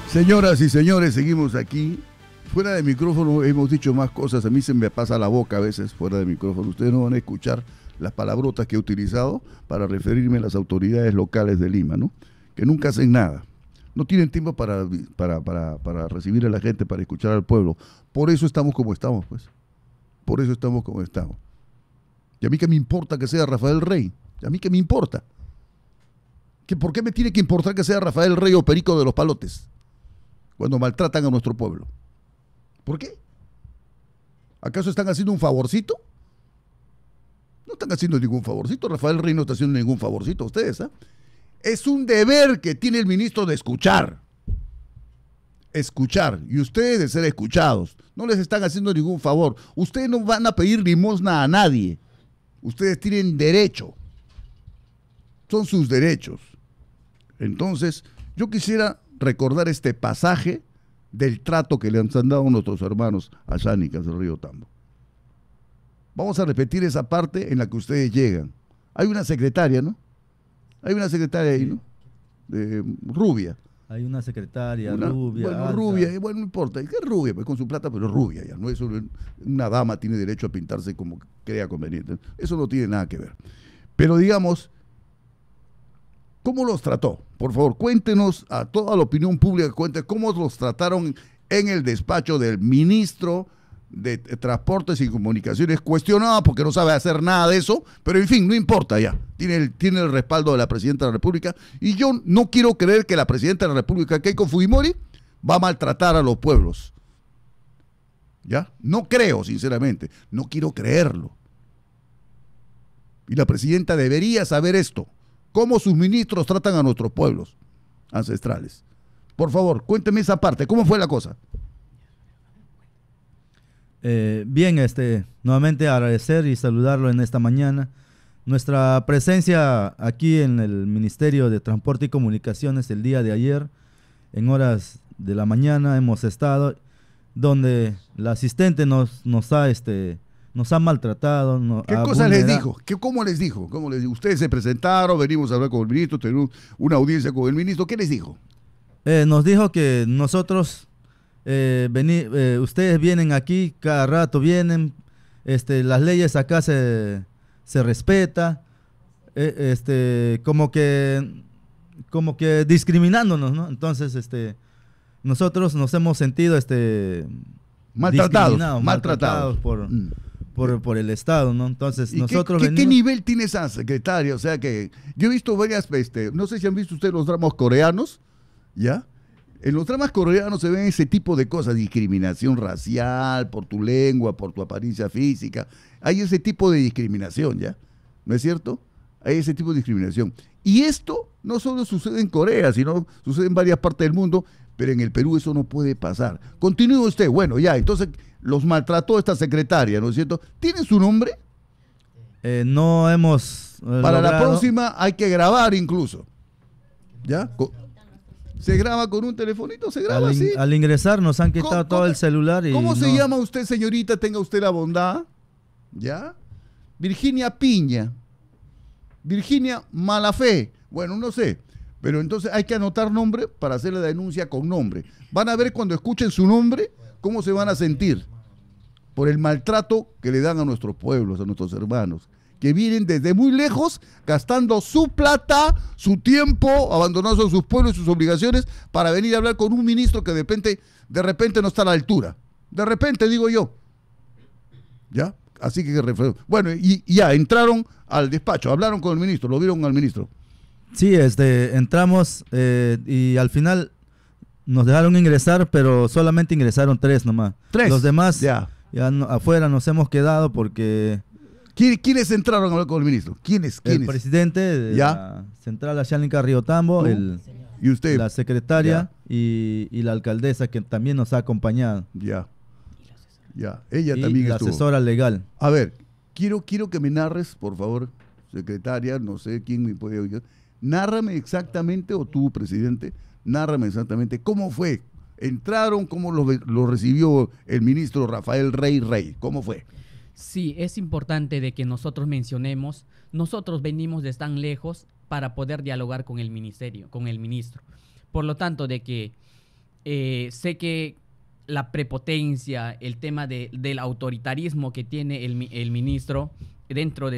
Señoras y señores, seguimos aquí. Fuera de micrófono hemos dicho más cosas. A mí se me pasa la boca a veces fuera de micrófono. Ustedes no van a escuchar las palabrotas que he utilizado para referirme a las autoridades locales de Lima, ¿no? Que nunca hacen nada. No tienen tiempo para recibir a la gente, para escuchar al pueblo. Por eso estamos como estamos, pues. Por eso estamos como estamos. Y a mí qué me importa que sea Rafael Rey. A mí qué me importa. ¿Por qué me tiene que importar que sea Rafael Rey o Perico de los Palotes cuando maltratan a nuestro pueblo? ¿Por qué? ¿Acaso están haciendo un favorcito? No están haciendo ningún favorcito. Rafael Rey no está haciendo ningún favorcito a ustedes, ¿ah? Es un deber que tiene el ministro de escuchar. Escuchar. Y ustedes de ser escuchados. No les están haciendo ningún favor. Ustedes no van a pedir limosna a nadie. Ustedes tienen derecho. Son sus derechos. Entonces, yo quisiera recordar este pasaje del trato que le han dado a nuestros hermanos a Yánicas del Río Tambo. Vamos a repetir esa parte en la que ustedes llegan. Hay una secretaria, ¿no? Hay una secretaria ahí, ¿no? Rubia. Hay una secretaria rubia. Bueno, alta. rubia, bueno, no importa. Es rubia, pues con su plata, pero rubia ya. No es una dama tiene derecho a pintarse como crea conveniente. Eso no tiene nada que ver. Pero digamos, ¿cómo los trató? Por favor, cuéntenos a toda la opinión pública, cuente cómo los trataron en el despacho del ministro de Transportes y Comunicaciones, cuestionado porque no sabe hacer nada de eso, pero en fin, no importa ya. Tiene el respaldo de la Presidenta de la República y yo no quiero creer que la Presidenta de la República, Keiko Fujimori, va a maltratar a los pueblos. ¿Ya? No creo, sinceramente. No quiero creerlo. Y la Presidenta debería saber esto. Cómo sus ministros tratan a nuestros pueblos ancestrales. Por favor, cuénteme esa parte. ¿Cómo fue la cosa? Bien, nuevamente agradecer y saludarlo en esta mañana. Nuestra presencia aquí en el Ministerio de Transporte y Comunicaciones el día de ayer, en horas de la mañana, hemos estado donde la asistente nos ha maltratado. ¿Qué cosas les dijo? ¿Cómo les dijo? Ustedes se presentaron, venimos a hablar con el ministro, tenemos una audiencia con el ministro. ¿Qué les dijo? Nos dijo que nosotros, ustedes vienen aquí, cada rato vienen, las leyes acá se respeta, como que discriminándonos, ¿no? Entonces, nosotros nos hemos sentido maltratados por el Estado, ¿no? Entonces, nosotros ¿Qué nivel tiene esa secretaria? O sea que yo he visto varias, no sé si han visto ustedes los dramas coreanos, ¿ya? En los dramas coreanos se ven ese tipo de cosas, discriminación racial, por tu lengua, por tu apariencia física. Hay ese tipo de discriminación, ¿ya? ¿No es cierto? Hay ese tipo de discriminación. Y esto no solo sucede en Corea, sino sucede en varias partes del mundo, pero en el Perú eso no puede pasar. Continúe usted. Bueno, ya, entonces los maltrató esta secretaria, ¿no es cierto? ¿Tiene su nombre? No hemos Para la próxima hay que grabar incluso. ¿Ya? Se graba con un telefonito, se graba así. Al ingresar nos han quitado todo el celular. ¿Cómo se llama usted, señorita? Tenga usted la bondad. ¿Ya? Virginia Piña. Virginia Malafé. Bueno, no sé. Pero entonces hay que anotar nombre para hacer la denuncia con nombre. Van a ver cuando escuchen su nombre cómo se van a sentir por el maltrato que le dan a nuestros pueblos, a nuestros hermanos, que vienen desde muy lejos gastando su plata, su tiempo, abandonando sus pueblos y sus obligaciones para venir a hablar con un ministro que de repente no está a la altura. De repente, digo yo. ¿Ya? Así que, bueno, y ya, entraron al despacho, hablaron con el ministro, lo vieron al ministro. Sí, entramos y al final nos dejaron ingresar, pero solamente ingresaron 3 nomás. 3. Los demás ya afuera nos hemos quedado porque... ¿Quiénes entraron a hablar con el ministro? ¿Quiénes? El presidente de la Central Yánicas Río Tambo, ¿Y usted? La secretaria y la alcaldesa que también nos ha acompañado. Ya. Ella también la estuvo. asesora legal. A ver, quiero que me narres, por favor, secretaria, no sé quién me puede oír. Nárrame exactamente, o tú, presidente, nárrame exactamente cómo fue. Entraron, cómo lo recibió el ministro Rafael Rey. ¿Cómo fue? Sí, es importante de que nosotros mencionemos, nosotros venimos de tan lejos para poder dialogar con el ministerio, con el ministro. Por lo tanto, de que sé que la prepotencia, el tema del autoritarismo que tiene el ministro dentro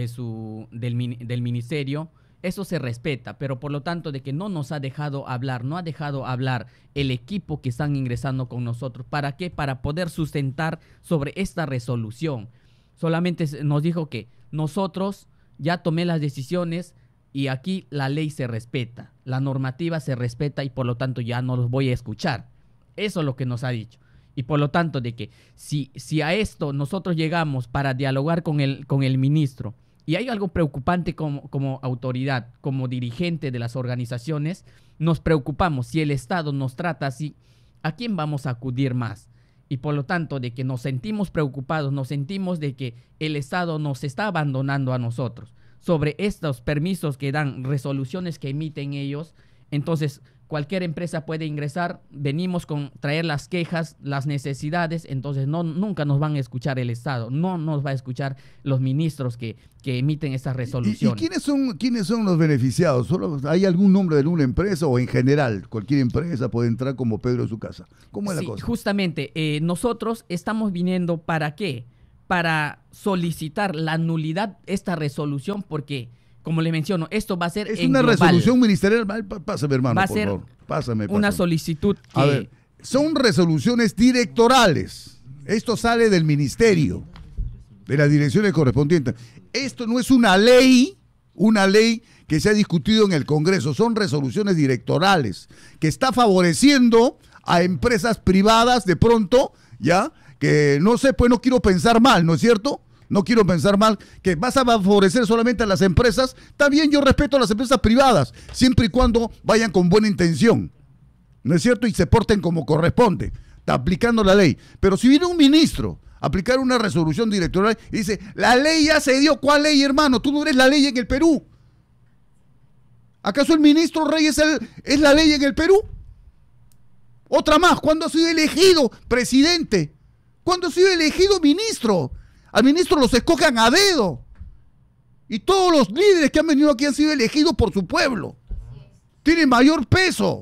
del ministerio, eso se respeta, pero por lo tanto de que no nos ha dejado hablar, no ha dejado hablar el equipo que están ingresando con nosotros. ¿Para qué? Para poder sustentar sobre esta resolución. Solamente nos dijo que nosotros ya tomé las decisiones y aquí la ley se respeta, la normativa se respeta y por lo tanto ya no los voy a escuchar. Eso es lo que nos ha dicho. Y por lo tanto de que si a esto nosotros llegamos para dialogar con el ministro, y hay algo preocupante como autoridad, como dirigente de las organizaciones, nos preocupamos. Si el Estado nos trata así, ¿a quién vamos a acudir más? Y por lo tanto, de que nos sentimos preocupados, nos sentimos de que el Estado nos está abandonando a nosotros sobre estos permisos que dan, resoluciones que emiten ellos. Entonces, cualquier empresa puede ingresar, venimos con traer las quejas, las necesidades, entonces nunca nos van a escuchar el Estado, no nos va a escuchar los ministros que emiten estas resoluciones. ¿Y quiénes son los beneficiados? ¿Solo hay algún nombre de alguna empresa o en general cualquier empresa puede entrar como Pedro en su casa? ¿Cómo es la cosa? Justamente, nosotros estamos viniendo ¿para qué? Para solicitar la nulidad de esta resolución porque... Como le menciono, esto va a ser es una global. Resolución ministerial. Pásame, hermano, va a por ser favor. Pásame. Una solicitud que... A ver, son resoluciones directorales. Esto sale del ministerio, de las direcciones correspondientes. Esto no es una ley que se ha discutido en el Congreso. Son resoluciones directorales que está favoreciendo a empresas privadas de pronto, ¿ya? Que no sé, pues no quiero pensar mal, ¿no es cierto? No quiero pensar mal, que vas a favorecer solamente a las empresas. También yo respeto a las empresas privadas, siempre y cuando vayan con buena intención, ¿no es cierto? Y se porten como corresponde, aplicando la ley. Pero si viene un ministro a aplicar una resolución directoral y dice, la ley ya se dio, ¿cuál ley, hermano? Tú no eres la ley en el Perú. ¿Acaso el ministro Reyes es la ley en el Perú? Otra más, ¿cuándo ha sido elegido presidente? ¿Cuándo ha sido elegido ministro? Al ministro los escogen a dedo. Y todos los líderes que han venido aquí han sido elegidos por su pueblo. Tienen mayor peso.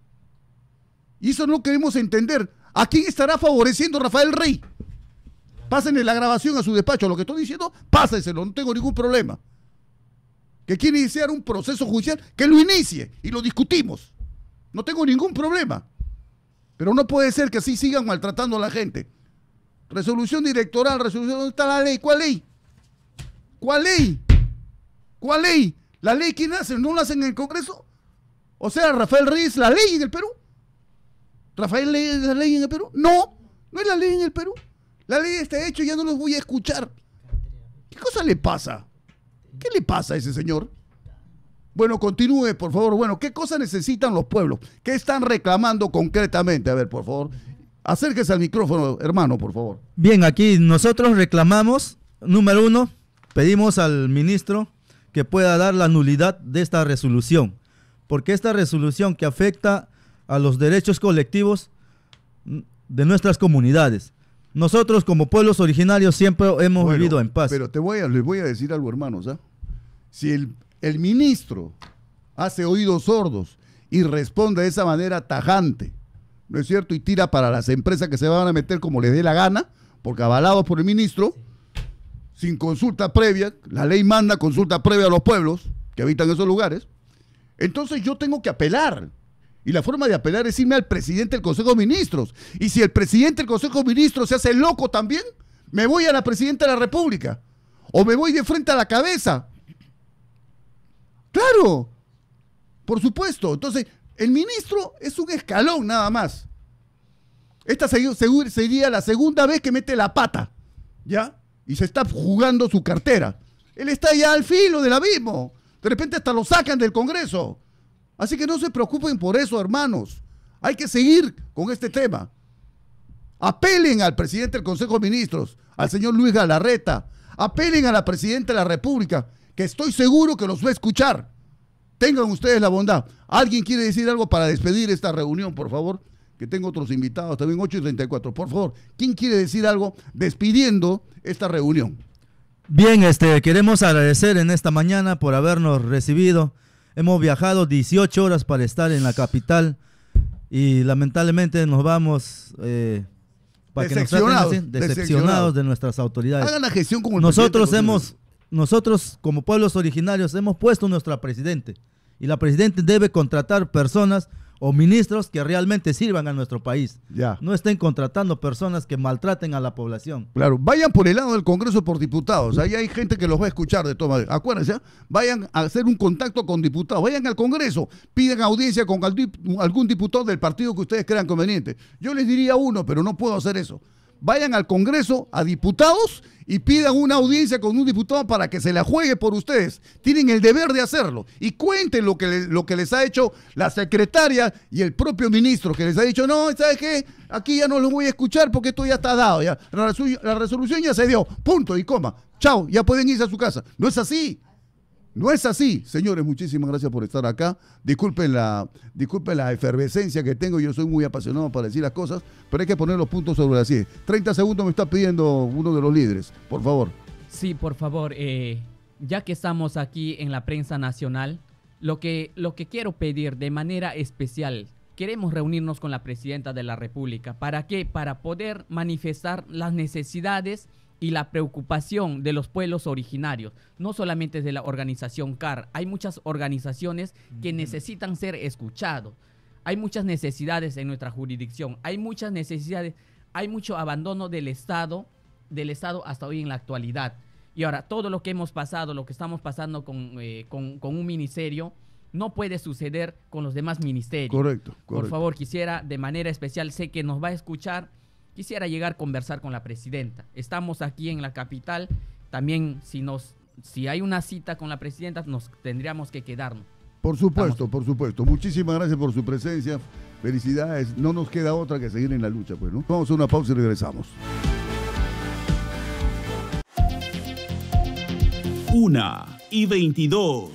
Y eso no queremos entender. ¿A quién estará favoreciendo Rafael Rey? Pásenle la grabación a su despacho. Lo que estoy diciendo, pásenselo, no tengo ningún problema. Que quiere iniciar un proceso judicial, que lo inicie y lo discutimos. No tengo ningún problema. Pero no puede ser que así sigan maltratando a la gente. Resolución directoral, resolución, ¿dónde está la ley? ¿Cuál ley? ¿Cuál ley? ¿Cuál ley? ¿La ley quién hace? ¿No la hacen en el Congreso? O sea, Rafael Reyes, ¿la ley en el Perú? ¿Rafael Reyes es la ley en el Perú? No, no es la ley en el Perú. La ley está hecha y ya no los voy a escuchar. ¿Qué cosa le pasa? ¿Qué le pasa a ese señor? Bueno, continúe, por favor. Bueno, ¿qué cosa necesitan los pueblos? ¿Qué están reclamando concretamente? A ver, por favor. Acérquese al micrófono, hermano, por favor. Bien, aquí nosotros reclamamos, número 1, pedimos al ministro que pueda dar la nulidad de esta resolución, porque esta resolución que afecta a los derechos colectivos de nuestras comunidades. Nosotros como pueblos originarios siempre hemos vivido en paz. Pero les voy a decir algo, hermanos, ¿ah? Si el ministro hace oídos sordos y responde de esa manera tajante, ¿no es cierto? Y tira para las empresas que se van a meter como les dé la gana, porque avalados por el ministro, sin consulta previa, la ley manda consulta previa a los pueblos que habitan esos lugares, entonces yo tengo que apelar. Y la forma de apelar es irme al presidente del Consejo de Ministros. Y si el presidente del Consejo de Ministros se hace loco también, me voy a la presidenta de la República. O me voy de frente a la cabeza. Claro, por supuesto. Entonces, el ministro es un escalón nada más. Esta sería la segunda vez que mete la pata, ¿ya? Y se está jugando su cartera. Él está ya al filo del abismo. De repente hasta lo sacan del Congreso. Así que no se preocupen por eso, hermanos. Hay que seguir con este tema. Apelen al presidente del Consejo de Ministros, al señor Luis Galarreta. Apelen a la presidenta de la República, que estoy seguro que los va a escuchar. Tengan ustedes la bondad. ¿Alguien quiere decir algo para despedir esta reunión, por favor? Que tengo otros invitados, también 8:34. Por favor, ¿quién quiere decir algo despidiendo esta reunión? Bien, queremos agradecer en esta mañana por habernos recibido. Hemos viajado 18 horas para estar en la capital y lamentablemente nos vamos para que nos traten así, decepcionados de nuestras autoridades. Hagan la gestión como el Nosotros como pueblos originarios hemos puesto nuestro presidente y la presidenta debe contratar personas o ministros que realmente sirvan a nuestro país. Ya. No estén contratando personas que maltraten a la población. Claro, vayan por el lado del Congreso por diputados. Ahí hay gente que los va a escuchar de todas maneras. Acuérdense, vayan a hacer un contacto con diputados. Vayan al Congreso, pidan audiencia con algún diputado del partido que ustedes crean conveniente. Yo les diría uno, pero no puedo hacer eso. Vayan al Congreso, a diputados, y pidan una audiencia con un diputado para que se la juegue por ustedes. Tienen el deber de hacerlo. Y cuenten lo que les ha hecho la secretaria y el propio ministro, que les ha dicho, no, ¿sabes qué? Aquí ya no lo voy a escuchar porque esto ya está dado. Ya. La resolución ya se dio. Punto y coma. Chao, ya pueden irse a su casa. No es así. No es así, señores, muchísimas gracias por estar acá. Disculpen la efervescencia que tengo, yo soy muy apasionado para decir las cosas, pero hay que poner los puntos sobre las IES. 30 segundos me está pidiendo uno de los líderes, por favor. Sí, por favor, ya que estamos aquí en la prensa nacional, lo que quiero pedir de manera especial, queremos reunirnos con la presidenta de la República. ¿Para qué? Para poder manifestar las necesidades y la preocupación de los pueblos originarios, no solamente de la organización CAR. Hay muchas organizaciones que necesitan ser escuchados. Hay muchas necesidades en nuestra jurisdicción. Hay muchas necesidades, hay mucho abandono del Estado hasta hoy en la actualidad. Y ahora, todo lo que hemos pasado, lo que estamos pasando con un ministerio, no puede suceder con los demás ministerios. Correcto. Por favor, quisiera de manera especial, sé que nos va a escuchar, quisiera llegar a conversar con la presidenta. Estamos aquí en la capital. También, si hay una cita con la presidenta, nos tendríamos que quedarnos. Por supuesto, por supuesto. Muchísimas gracias por su presencia. Felicidades. No nos queda otra que seguir en la lucha, pues, ¿no? Vamos a una pausa y regresamos. 1:22.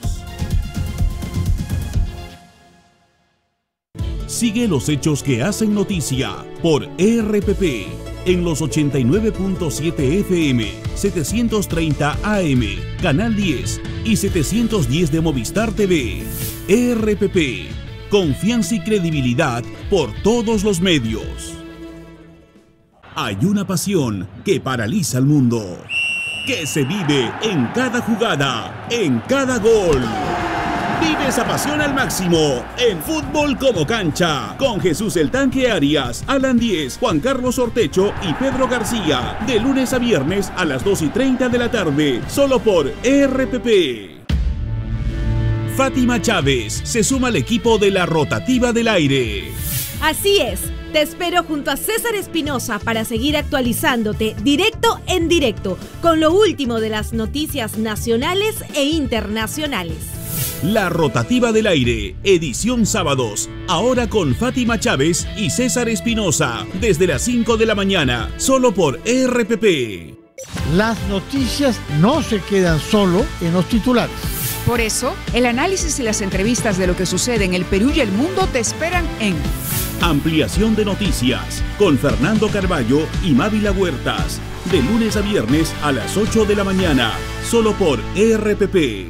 Sigue los hechos que hacen noticia por RPP en los 89.7 FM, 730 AM, Canal 10 y 710 de Movistar TV. RPP, confianza y credibilidad por todos los medios. Hay una pasión que paraliza al mundo, que se vive en cada jugada, en cada gol. Vive esa pasión al máximo en Fútbol como Cancha con Jesús el Tanque Arias, Alan Díez, Juan Carlos Ortecho y Pedro García, de lunes a viernes a las 2:30 de la tarde, solo por RPP. Fátima Chávez se suma al equipo de la Rotativa del Aire. Así es, te espero junto a César Espinosa para seguir actualizándote directo en directo con lo último de las noticias nacionales e internacionales. La Rotativa del Aire, edición sábados, ahora con Fátima Chávez y César Espinosa, desde las 5 de la mañana, solo por RPP. Las noticias no se quedan solo en los titulares. Por eso, el análisis y las entrevistas de lo que sucede en el Perú y el mundo te esperan en Ampliación de Noticias, con Fernando Carballo y Mávila Huertas, de lunes a viernes a las 8 de la mañana, solo por RPP.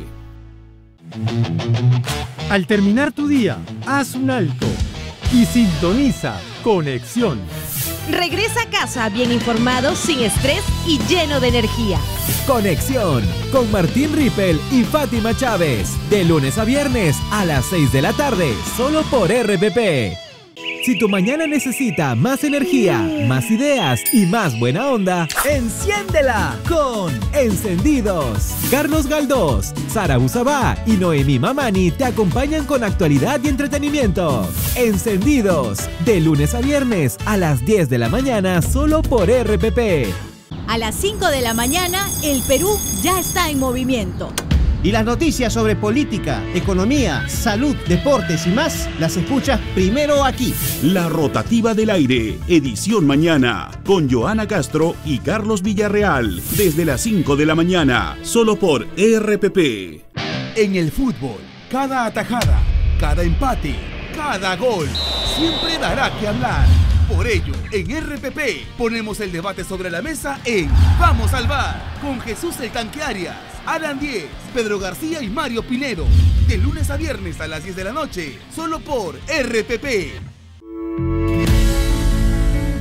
Al terminar tu día, haz un alto y sintoniza Conexión. Regresa a casa bien informado, sin estrés y lleno de energía. Conexión con Martín Rippel y Fátima Chávez, de lunes a viernes a las 6 de la tarde, solo por RPP. Si tu mañana necesita más energía, más ideas y más buena onda, enciéndela con Encendidos. Carlos Galdós, Sara Usabá y Noemí Mamani te acompañan con actualidad y entretenimiento. Encendidos, de lunes a viernes a las 10 de la mañana, solo por RPP. A las 5 de la mañana, el Perú ya está en movimiento. Y las noticias sobre política, economía, salud, deportes y más, las escuchas primero aquí. La Rotativa del Aire, edición mañana, con Joana Castro y Carlos Villarreal, desde las 5 de la mañana, solo por RPP. En el fútbol, cada atajada, cada empate, cada gol, siempre dará que hablar. Por ello, en RPP ponemos el debate sobre la mesa en Vamos al Bar, con Jesús el Tanque Arias, Alan Díez, Pedro García y Mario Pinedo, de lunes a viernes a las 10 de la noche, solo por RPP.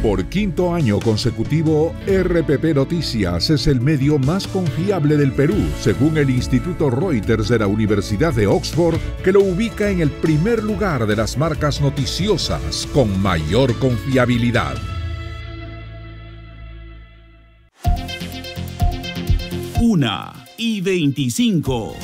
Por quinto año consecutivo, RPP Noticias es el medio más confiable del Perú, según el Instituto Reuters de la Universidad de Oxford, que lo ubica en el primer lugar de las marcas noticiosas con mayor confiabilidad. 1:25.